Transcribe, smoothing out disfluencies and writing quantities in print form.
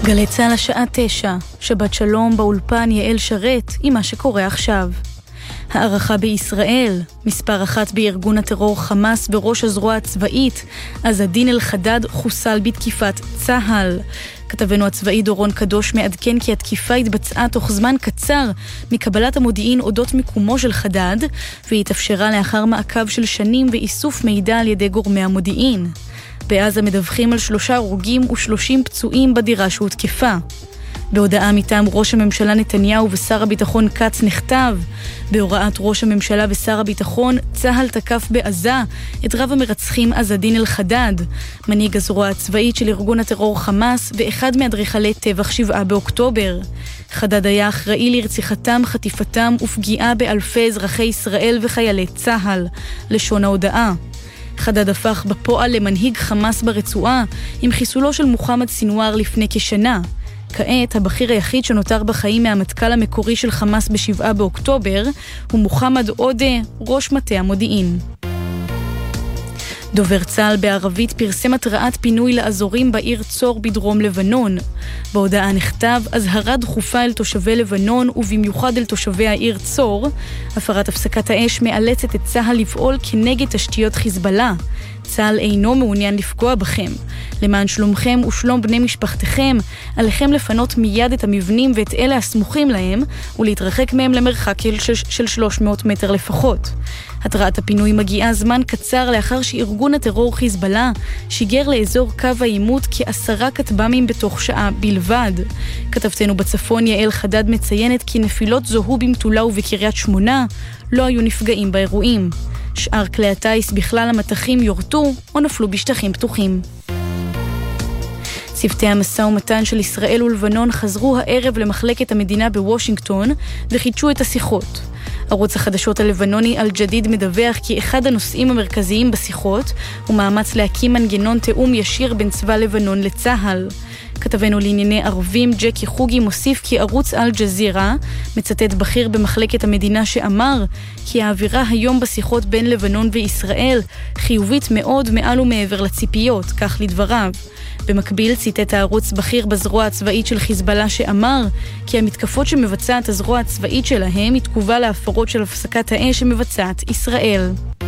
גלי צהל השעה 9, שבת שלום באולפן יעל שרת עם מה שקורה עכשיו. הערכה בישראל, מספר 1 בארגון הטרור חמאס וראש הזרוע הצבאית, עז-א-דין אל-חדאד חוסל בתקיפת צה"ל. כתבנו הצבאי דורון קדוש מעדכן כי התקיפה התבצעה תוך זמן קצר מקבלת המודיעין אודות מיקומו של חדאד, והיא התאפשרה לאחר מעקב של שנים ואיסוף מידע על ידי גורמי המודיעין. בעזה מדווחים על 3 הרוגים ו30 פצועים בדירה שהותקפה. בהודעה מטעם ראש הממשלה נתניהו ושר הביטחון קץ נכתב: בהוראת ראש הממשלה ושר הביטחון, צה"ל תקף בעזה את רב המרצחים עז-א-דין אל-חדאד, מנהיג הזרוע הצבאית של ארגון הטרור חמאס ואחד מאדריכלי טבח 7 באוקטובר. חדאד היה אחראי לרציחתם, חטיפתם ופגיעה באלפי אזרחי ישראל וחיילי צה"ל, לשון ההודעה. חדאד הפך בפועל למנהיג חמאס ברצועה עם חיסולו של מוחמד סינואר לפני כשנה. כעת, הבכיר היחיד שנותר בחיים מהמטכ"ל המקורי של חמאס ב7 באוקטובר הוא מוחמד עודה, ראש מטה המודיעין. דובר צה"ל בערבית פרסם התראת פינוי לאזורים בעיר צור בדרום לבנון. בהודעה נכתב: אזהרה דחופה אל תושבי לבנון ובמיוחד אל תושבי העיר צור. הפרת הפסקת האש מאלצת את צה"ל לפעול כנגד תשתיות חיזבאללה. צה"ל אינו מעוניין לפגוע בכם. למען שלומכם ושלום בני משפחתכם, עליכם לפנות מיד את המבנים ואת אלה הסמוכים להם, ולהתרחק מהם למרחק של 300 מטר לפחות. התראת הפינוי מגיעה זמן קצר לאחר שארגון הטרור חיזבאללה שיגר לאזור קו העימות כ10 כטב"מים בתוך שעה בלבד. כתבתנו בצפון יעל חדאד מציינת כי נפילות זוהו במטולה ובקריית שמונה, לא היו נפגעים באירועים. שאר כלי הטייס בכלל המטחים יורטו או נפלו בשטחים פתוחים. צוותי המשא ומתן של ישראל ולבנון חזרו הערב למחלקת המדינה בוושינגטון וחידשו את השיחות. ערוץ החדשות הלבנוני אל-ג'דיד מדווח כי אחד הנושאים המרכזיים בשיחות הוא מאמץ להקים מנגנון תאום ישיר בין צבא לבנון לצה"ל. כתבנו לענייני ערבים ג'קי חוגי מוסיף כי ערוץ אל-ג'זירה מצטט בכיר במחלקת המדינה שאמר כי האווירה היום בשיחות בין לבנון וישראל חיובית מאוד מעל ומעבר לציפיות, כך לדבריו. במקביל ציטט הערוץ בכיר בזרוע הצבאית של חיזבאללה שאמר כי המתקפות שמבצעת הזרוע הצבאית שלהם היא תגובה להפרות של הפסקת האש שמבצעת ישראל.